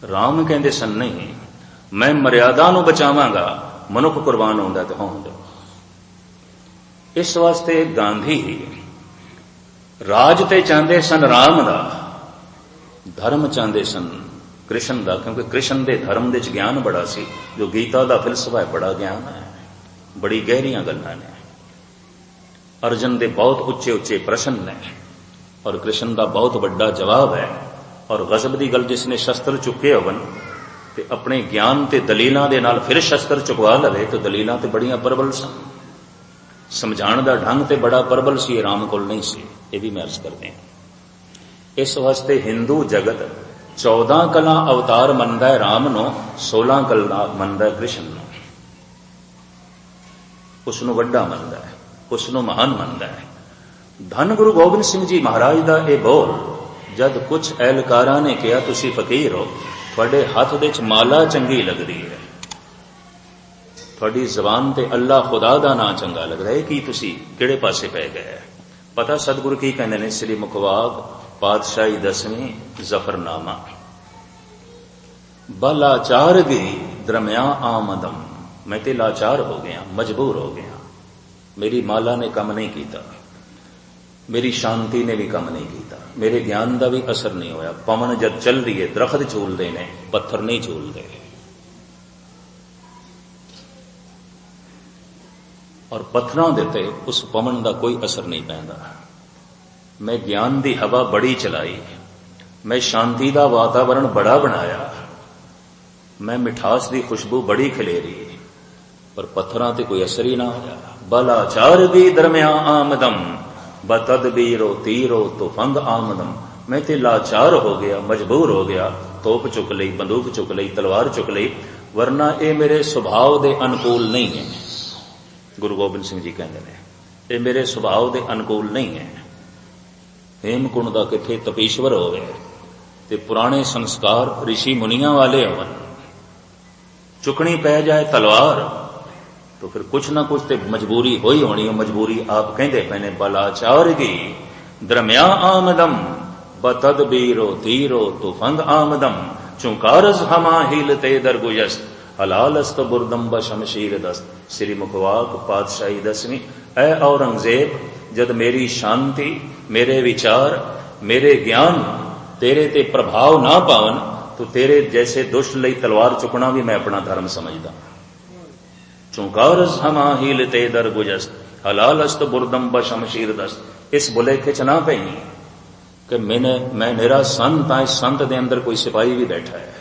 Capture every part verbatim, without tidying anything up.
राम कहते सन नहीं, मैं मर्यादा नूं बचावांगा, मनुख कुर्बान होंदा ते होण दो। इस वास्ते गांधी राज ते चाहते सन राम दा, धर्म चाहते सन कृष्ण दा, क्योंकि कृष्ण दे धर्म दे ज्ञान बड़ा सी। जो गीता दा फिलसफा है बड़ा ज्ञान है, बड़ी गहरियां गल्लां ने। अर्जन दे बहुत उच्चे उच्चे प्रश्न ने और कृष्ण दा बहुत बड़ा जवाब है। और गजब दी गल, जिसने शस्त्र चुके होवन ते अपने ज्ञान ते दलीलां दे नाल फिर शस्त्र चुकवा लवे तो दलीलां ते बड़ियां प्रबल सन, समझाण दा ढंग ते बड़ा प्रबल सी, राम कोल नहीं सी। ये भी मैं अर्ज करते हैं। इस वास्ते हिंदू जगत चौदह कला अवतार मनदा है राम नो, सोलह कला मनदा है कृष्ण नो। उसनू वड्डा मनदा है, उसनू महान मनदा है। धन गुरु गोबिंद सिंह जी महाराज दा ये बोल, जद कुछ एहलकारां ने कहा तुसी फकीर हो, तुहाडे हथ दे च माला चंगी लगदी है, तुहाडी जबान ते अल्लाह खुदा दा नाम चंगा लगदा है, कि तुसी किहड़े पासे पै गए। पता सतगुरु की कहंदे ने, श्री मुखवाग पातशाही दसवीं जफरनामा, बलाचार गी दरमिया आमदम, मैं ते लाचार हो गया, मजबूर हो गया, मेरी माला ने काम नहीं किया, मेरी शांति ने भी काम नहीं किया, मेरे ज्ञान का भी असर नहीं होया। पवन जब चल रही है दरखत झूलते ने, पत्थर नहीं झूलते, और पत्थरां दे ते उस पवन का कोई असर नहीं पैंदा। मैं ज्ञान की हवा बड़ी चलाई, मैं शांति का वातावरण बड़ा बनाया, मैं मिठास की खुशबू बड़ी खिलेरी, पर पत्थरां ते कोई असर ही ना होया। बलाचार भी दरमिया आमदम, बतदबीरो तीरो तो फंग आमदम, मैं ते लाचार हो गया, मजबूर हो गया, तोप चुक लई, बंदूक चुक लई, तलवार चुक लई, वरना ये मेरे सुभाव दे अनुकूल नहीं है। गुरु गोबिंद सिंह जी कहते हैं, ये मेरे सुभाव दे अनुकूल नहीं है। हेमकुंड दा किथे तपीश्वर होवे ते पुराने संस्कार ऋषि मुनियां वाले होवन, चुकनी पै जाए तलवार तो फिर कुछ ना कुछ तो मजबूरी हो ही होनी है। मजबूरी आप कहते पैने, बलाचार गी दरमिया आमदम, बतदबीरो तीरो तुफंग आमदम, चुकारज हमा हीलते दरगुजस्त, हलालस्त बुरदम ब शमशीर दस्त। श्री मुखवाक पातशाही दसवीं, ऐ औरंगजेब, जद मेरी शांति, मेरे विचार, मेरे ज्ञान तेरे ते प्रभाव ना पावन तो तेरे जैसे दुष्ट लई तलवार चुकना भी मैं अपना धर्म समझदा। चुकारज हमा हीलते दरगुजस्त, हलालस्त बुरदम ब शमशीर दस्त। इस बुलेखे च ना पई कि मैंने मैं मेरा संत आ, इस संत दे अंदर कोई सिपाही भी बैठा है।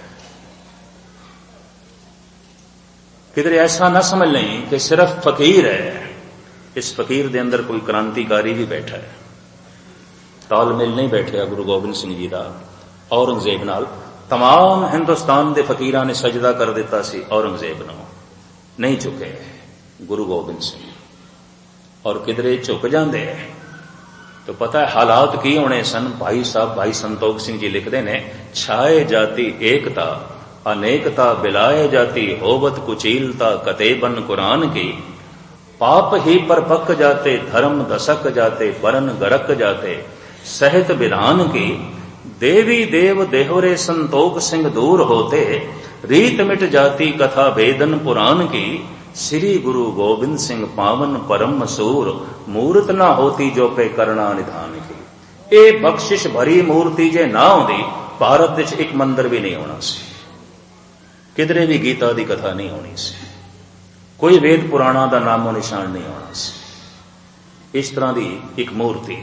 किधर ऐसा ना समझ लें कि सिर्फ फकीर है, इस फकीर दे अंदर कोई क्रांतिकारी भी बैठा है। तालमेल नहीं बैठा गुरु गोबिंद सिंह जी का औरंगजेब नाल। तमाम हिंदुस्तान दे फकीरां ने सजदा कर दिता सी औरंगजेब नूं, नहीं झुके गुरु गोबिंद सिंह। और किधरे झुक जाते तो पता है हालात की होने सन। भाई साहब भाई संतोख सिंह जी लिखते ने, छाए जाती एकता अनेकता बिलाए जाती, होवत कुचीलता कतेबन कुरान की, पाप ही पर पक जाते धर्म दसक जाते, परन गरक जाते सहित विधान की, देवी देव देहवरे संतोख सिंह दूर होते, रीत मिट जाती कथा वेदन पुराण की, श्री गुरु गोबिंद सिंह पावन परम मसूर, मूर्त ना होती जो पे करना निधान की। ए बख्शिश भरी मूर्ति जे ना होती, भारत विच एक मंदिर भी नहीं होना सी, किधरे भी गीता की कथा नहीं होनी सी, कोई वेद पुराणा का नामो निशान नहीं होना सी। इस तरह की एक मूर्ति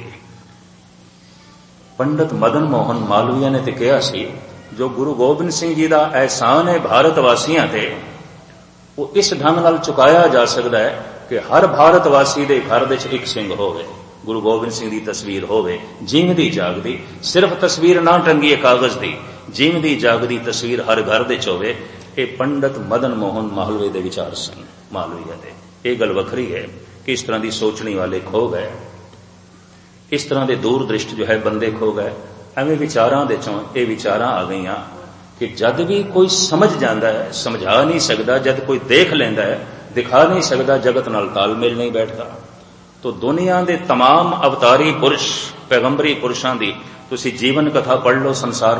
पंडित मदन मोहन मालवीय ने तो कहा सी, जो गुरु गोबिंद सिंह जी का एहसान है भारत वासियों ते, वो इस ढंग नाल चुकाया जा सकता है कि हर भारतवासी के घर विच एक सिंह होवे, गुरु गोबिंद सिंह की तस्वीर होवे, जीवदी जागदी, सिर्फ तस्वीर ना टंगी कागज की, जीवदी जागदी तस्वीर हर घर विच होवे। ये पंडित मदन मोहन मालवीय के विचार सन मालवीय के। यह गल वखरी है कि इस तरह की सोचने वाले खो गए, इस तरह के दूरदृष्ट जो है बंदे खो गए। एवं विचारां दे चों ये विचारां आ गई कि जद भी कोई समझ जाता है समझा नहीं सकता, जद कोई देख लेंदा है दिखा नहीं सकता, जगत नाल तालमेल नहीं बैठता। तो दुनिया के तमाम अवतारी पुरुष पैगंबरी पुरुषों की तुसी जीवन कथा पढ़ लो, संसार